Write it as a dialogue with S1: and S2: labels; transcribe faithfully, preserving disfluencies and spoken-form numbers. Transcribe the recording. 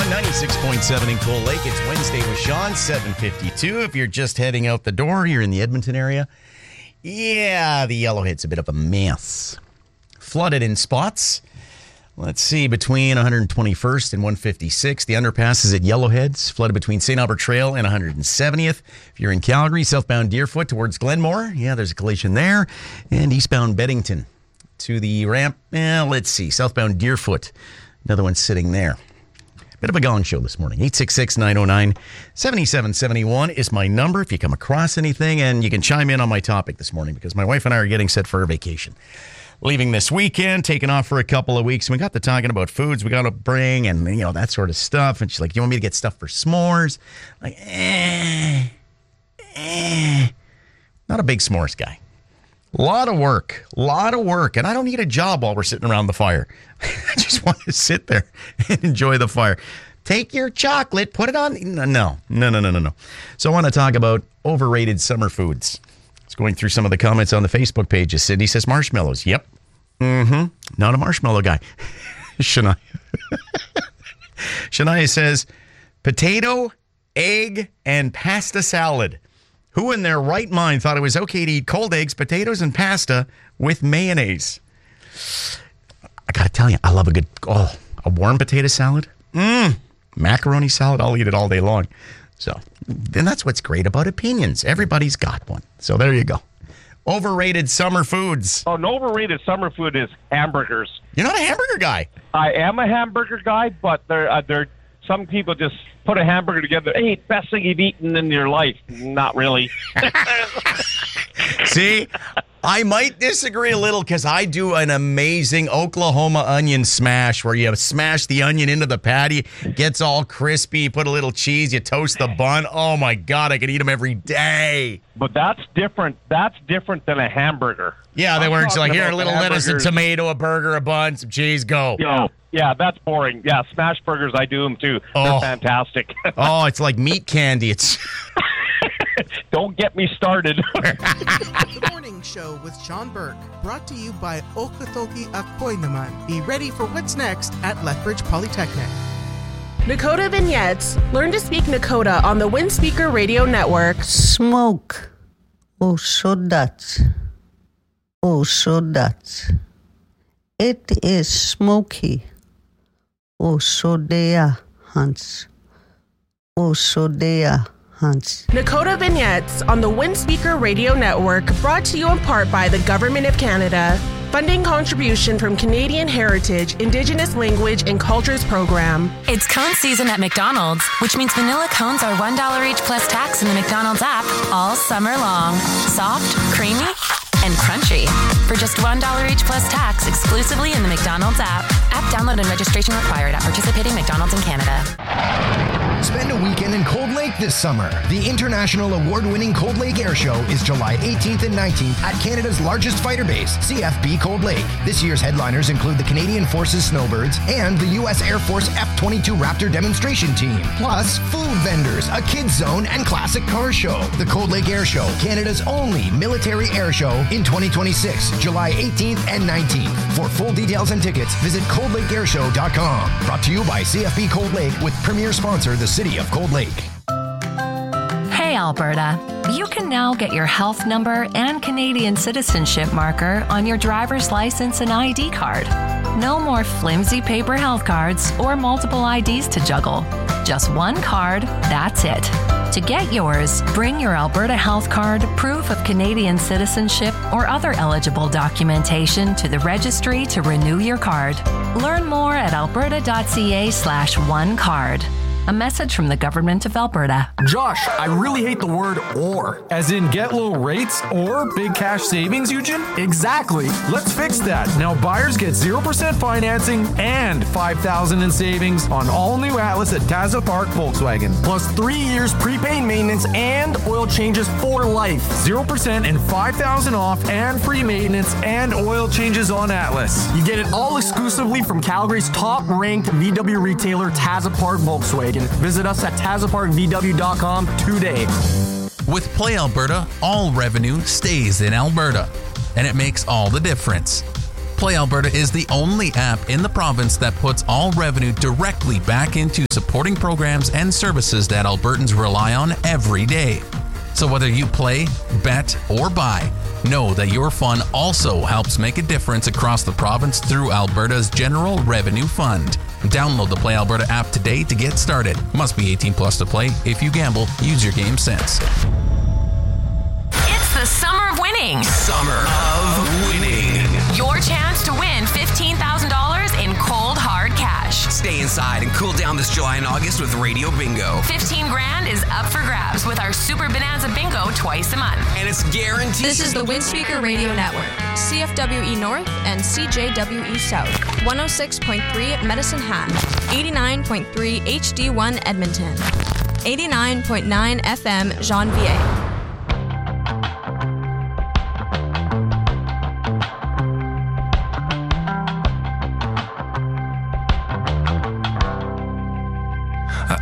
S1: ninety-six point seven in Cold Lake. It's Wednesday with Sean, seven fifty-two. If you're just heading out the door, you're in the Edmonton area. Yeah, the Yellowhead's a bit of a mess. Flooded in spots. Let's see, between one twenty-first and one fifty-sixth, the underpass is at Yellowheads, flooded between Saint Albert Trail and one seventieth. If you're in Calgary, southbound Deerfoot towards Glenmore, yeah, there's a collision there. And eastbound Beddington to the ramp, eh, let's see, southbound Deerfoot, another one sitting there. Bit of a gong show this morning. eight six six, nine oh nine, seven seven seven one is my number if you come across anything, and you can chime in on my topic this morning because my wife and I are getting set for a vacation. Leaving this weekend, taking off for a couple of weeks. And we got to talking about foods we got to bring and, you know, that sort of stuff. And she's like, do you want me to get stuff for s'mores? Like, eh, eh. Not a big s'mores guy. A lot of work. A lot of work. And I don't need a job while we're sitting around the fire. I just want to sit there and enjoy the fire. Take your chocolate, put it on. No, no, no, no, no, no. So I want to talk about overrated summer foods. Going through some of the comments on the Facebook pages. Cindy says marshmallows. Yep. Mm-hmm. Not a marshmallow guy. Shania. Shania says potato, egg, and pasta salad. Who in their right mind thought it was okay to eat cold eggs, potatoes, and pasta with mayonnaise? I gotta tell you, I love a good, oh, a warm potato salad. Mmm. Macaroni salad. I'll eat it all day long. So, and that's what's great about opinions. Everybody's got one. So there you go. Overrated summer foods.
S2: Oh, an overrated summer food is hamburgers.
S1: You're not a hamburger guy.
S2: I am a hamburger guy, but there, uh, there, some people just put a hamburger together. Hey, best thing you've eaten in your life. Not really.
S1: See, I might disagree a little because I do an amazing Oklahoma onion smash where you smash the onion into the patty, gets all crispy, you put a little cheese, you toast the bun. Oh, my God, I could eat them every day.
S2: But that's different. That's different than a hamburger.
S1: Yeah, they weren't like, here, a little lettuce, a tomato, a burger, a bun, some cheese, go.
S2: Yo, yeah, that's boring. Yeah, smash burgers, I do them too.
S1: Oh.
S2: They're fantastic.
S1: Oh, it's like meat candy. It's...
S2: Don't get me started.
S3: The Morning Show with Sean Burke, brought to you by Okatoki Akoy Naman. Be ready for what's next at Lethbridge Polytechnic.
S4: Nakota Vignettes. Learn to speak Nakota on the Windspeaker Radio Network.
S5: Smoke. Oh, so that. Oh, so that. It is smoky. Oh, so they are, Hans. Oh, so they are. Hans.
S4: Nakota Vignettes on the Windspeaker Radio Network, brought to you in part by the Government of Canada. Funding contribution from Canadian Heritage, Indigenous Language and Cultures Program.
S6: It's cone season at McDonald's, which means vanilla cones are one dollar each plus tax in the McDonald's app all summer long. Soft, creamy, and crunchy. For just one dollar each plus tax exclusively in the McDonald's app. App download and registration required at participating McDonald's in Canada.
S7: Spend a weekend in Cold Lake this summer. The international award-winning Cold Lake Air Show is July eighteenth and nineteenth at Canada's largest fighter base, C F B Cold Lake. This year's headliners include the Canadian Forces Snowbirds and the U S Air Force F twenty-two Raptor demonstration team. Plus, food vendors, a kids zone, and classic car show. The Cold Lake Air Show, Canada's only military air show in twenty twenty-six, July eighteenth and nineteenth. For full details and tickets, visit cold lake air show dot com. Brought to you by C F B Cold Lake with premier sponsor, the City of Cold Lake.
S6: Hey, Alberta. You can now get your health number and Canadian citizenship marker on your driver's license and I D card. No more flimsy paper health cards or multiple I Ds to juggle. Just one card, that's it. To get yours, bring your Alberta Health Card, proof of Canadian citizenship, or other eligible documentation to the registry to renew your card. Learn more at alberta.ca slash one card. A message from the Government of Alberta.
S8: Josh, I really hate the word or. As in get low rates or big cash savings, Eugene? Exactly. Let's fix that. Now buyers get zero percent financing and five thousand dollars in savings on all new Atlas at Taza Park Volkswagen. Plus three years prepaid maintenance and oil changes for life. zero percent and five thousand dollars off and free maintenance and oil changes on Atlas. You get it all exclusively from Calgary's top-ranked V W retailer, Taza Park Volkswagen. Visit us at taza park v w dot com today.
S9: With Play Alberta, all revenue stays in Alberta, and it makes all the difference. Play Alberta is the only app in the province that puts all revenue directly back into supporting programs and services that Albertans rely on every day. So whether you play, bet, or buy, know that your fun also helps make a difference across the province through Alberta's General Revenue Fund. Download the Play Alberta app today to get started. Must be eighteen plus to play. If you gamble, use your game sense.
S6: It's the summer of winning.
S10: Summer of winning.
S6: Your chance to win fifteen thousand dollars in cold, hard cash.
S10: Stay inside and cool down this July and August with Radio Bingo.
S6: fifteen grand is up for grabs with our Super Bonanza Bingo twice a month.
S10: And it's guaranteed.
S11: This is the Windspeaker Radio Network. C F W E North and C J W E South. one oh six point three Medicine Hat. eighty-nine point three H D one Edmonton. eighty-nine point nine F M Janvier.